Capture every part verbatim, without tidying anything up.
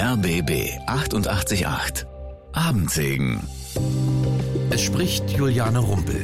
R B B achtundachtzig Komma acht Abendsegen. Es spricht Juliane Rumpel.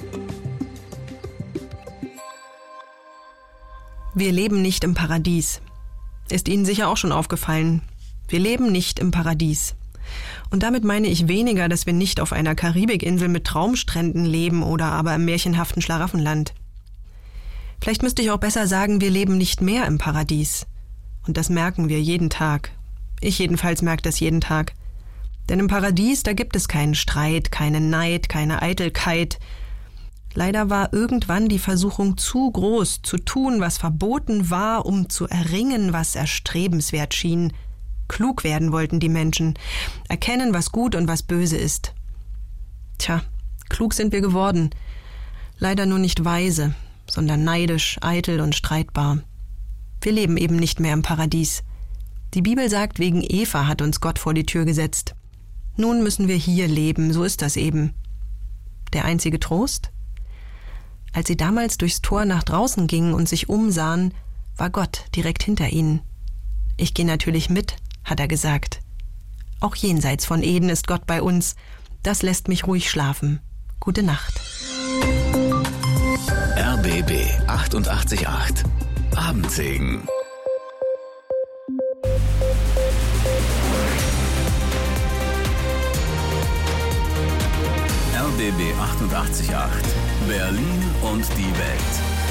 Wir leben nicht im Paradies. Ist Ihnen sicher auch schon aufgefallen. Wir leben nicht im Paradies. Und damit meine ich weniger, dass wir nicht auf einer Karibikinsel mit Traumstränden leben oder aber im märchenhaften Schlaraffenland. Vielleicht müsste ich auch besser sagen, wir leben nicht mehr im Paradies. Und das merken wir jeden Tag. Ich jedenfalls merke das jeden Tag. Denn im Paradies, da gibt es keinen Streit, keinen Neid, keine Eitelkeit. Leider war irgendwann die Versuchung zu groß, zu tun, was verboten war, um zu erringen, was erstrebenswert schien. Klug werden wollten die Menschen, erkennen, was gut und was böse ist. Tja, klug sind wir geworden. Leider nur nicht weise, sondern neidisch, eitel und streitbar. Wir leben eben nicht mehr im Paradies. Die Bibel sagt, wegen Eva hat uns Gott vor die Tür gesetzt. Nun müssen wir hier leben, so ist das eben. Der einzige Trost? Als sie damals durchs Tor nach draußen gingen und sich umsahen, war Gott direkt hinter ihnen. Ich gehe natürlich mit, hat er gesagt. Auch jenseits von Eden ist Gott bei uns. Das lässt mich ruhig schlafen. Gute Nacht. R B B achtundachtzig Komma acht Abendsegen. R B B achtundachtzig Komma acht Berlin und die Welt.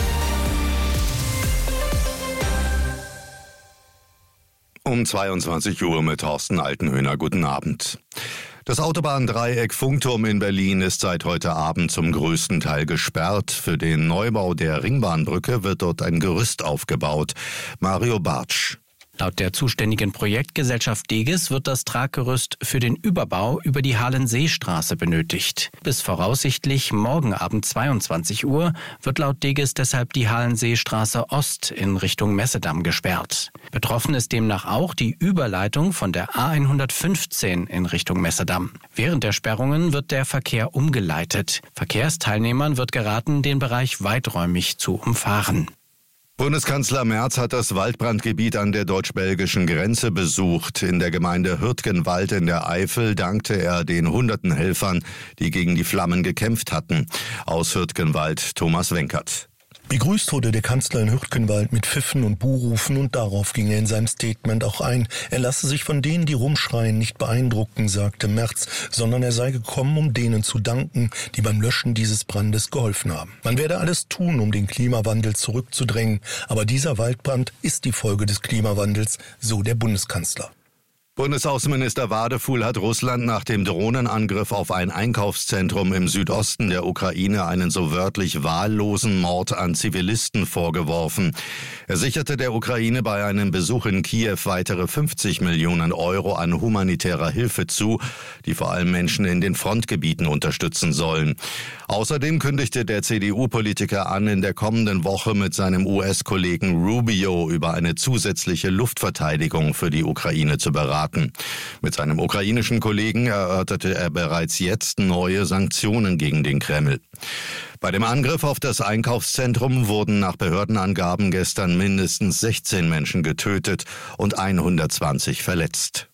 Um zweiundzwanzig Uhr mit Thorsten Altenhöhner. Guten Abend. Das Autobahndreieck Funkturm in Berlin ist seit heute Abend zum größten Teil gesperrt. Für den Neubau der Ringbahnbrücke wird dort ein Gerüst aufgebaut. Mario Bartsch. Laut der zuständigen Projektgesellschaft Deges wird das Traggerüst für den Überbau über die Halenseestraße benötigt. Bis voraussichtlich morgen Abend zweiundzwanzig Uhr wird laut Deges deshalb die Halenseestraße Ost in Richtung Messedamm gesperrt. Betroffen ist demnach auch die Überleitung von der A hundertfünfzehn in Richtung Messedamm. Während der Sperrungen wird der Verkehr umgeleitet. Verkehrsteilnehmern wird geraten, den Bereich weiträumig zu umfahren. Bundeskanzler Merz hat das Waldbrandgebiet an der deutsch-belgischen Grenze besucht. In der Gemeinde Hürtgenwald in der Eifel dankte er den hunderten Helfern, die gegen die Flammen gekämpft hatten. Aus Hürtgenwald Thomas Wenkert. Begrüßt wurde der Kanzler in Hürtgenwald mit Pfiffen und Buhrufen und darauf ging er in seinem Statement auch ein. Er lasse sich von denen, die rumschreien, nicht beeindrucken, sagte Merz, sondern er sei gekommen, um denen zu danken, die beim Löschen dieses Brandes geholfen haben. Man werde alles tun, um den Klimawandel zurückzudrängen, aber dieser Waldbrand ist die Folge des Klimawandels, so der Bundeskanzler. Bundesaußenminister Wadefuhl hat Russland nach dem Drohnenangriff auf ein Einkaufszentrum im Südosten der Ukraine einen so wörtlich wahllosen Mord an Zivilisten vorgeworfen. Er sicherte der Ukraine bei einem Besuch in Kiew weitere fünfzig Millionen Euro an humanitärer Hilfe zu, die vor allem Menschen in den Frontgebieten unterstützen sollen. Außerdem kündigte der C D U-Politiker an, in der kommenden Woche mit seinem U S-Kollegen Rubio über eine zusätzliche Luftverteidigung für die Ukraine zu beraten. Mit seinem ukrainischen Kollegen erörterte er bereits jetzt neue Sanktionen gegen den Kreml. Bei dem Angriff auf das Einkaufszentrum wurden nach Behördenangaben gestern mindestens sechzehn Menschen getötet und hundertzwanzig verletzt.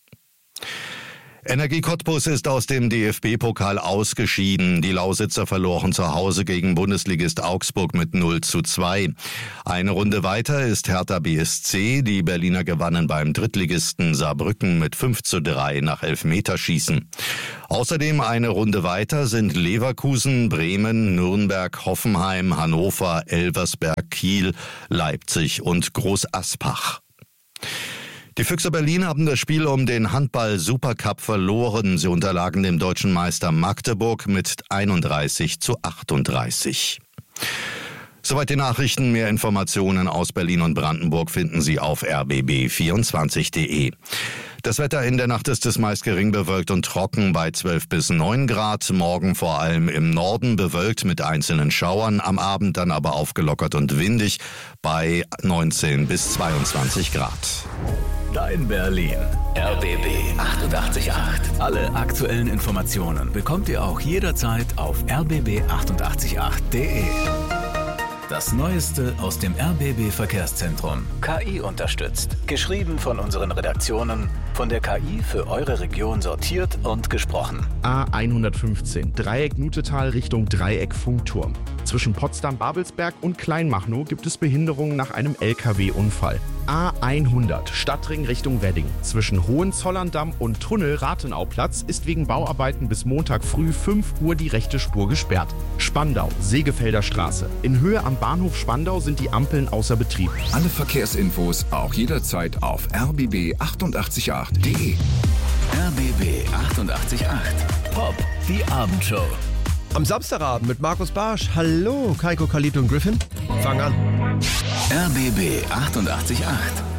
Energie Cottbus ist aus dem D F B-Pokal ausgeschieden. Die Lausitzer verloren zu Hause gegen Bundesligist Augsburg mit null zu zwei. Eine Runde weiter ist Hertha B S C. Die Berliner gewannen beim Drittligisten Saarbrücken mit fünf zu drei nach Elfmeterschießen. Außerdem eine Runde weiter sind Leverkusen, Bremen, Nürnberg, Hoffenheim, Hannover, Elversberg, Kiel, Leipzig und Groß-Aspach. Die Füchse Berlin haben das Spiel um den Handball-Supercup verloren. Sie unterlagen dem deutschen Meister Magdeburg mit einunddreißig zu achtunddreißig. Soweit die Nachrichten. Mehr Informationen aus Berlin und Brandenburg finden Sie auf r b b vierundzwanzig punkt de. Das Wetter in der Nacht ist es meist gering bewölkt und trocken bei zwölf bis neun Grad. Morgen vor allem im Norden bewölkt mit einzelnen Schauern. Am Abend dann aber aufgelockert und windig bei neunzehn bis zweiundzwanzig Grad. Dein Berlin. R B B achtundachtzig Komma acht. Alle aktuellen Informationen bekommt ihr auch jederzeit auf r b b achtundachtzig Komma acht punkt de. Das Neueste aus dem R B B Verkehrszentrum. K I unterstützt. Geschrieben von unseren Redaktionen, von der K I für eure Region sortiert und gesprochen. A hundertfünfzehn, Dreieck Nutetal Richtung Dreieck Funkturm. Zwischen Potsdam-Babelsberg und Kleinmachnow gibt es Behinderungen nach einem L K W-Unfall. A hundert, Stadtring Richtung Wedding. Zwischen Hohenzollern-Damm und Tunnel Rathenauplatz ist wegen Bauarbeiten bis Montag früh fünf Uhr die rechte Spur gesperrt. Spandau, Segefelder Straße. In Höhe am Bahnhof Spandau sind die Ampeln außer Betrieb. Alle Verkehrsinfos auch jederzeit auf r b b achtundachtzig acht punkt d e. R B B achtundachtzig Komma acht. Pop, die Abendshow. Am Samstagabend mit Markus Barsch. Hallo, Kaiko, Kalito und Griffin. Fang an. R B B achtundachtzig Komma acht.